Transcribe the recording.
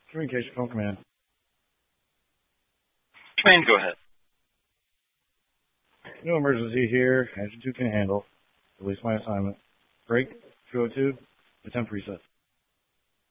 Communication phone command. Command, go ahead. No emergency here. Engine 2 can handle. Release my assignment. Break 202. Attempt reset.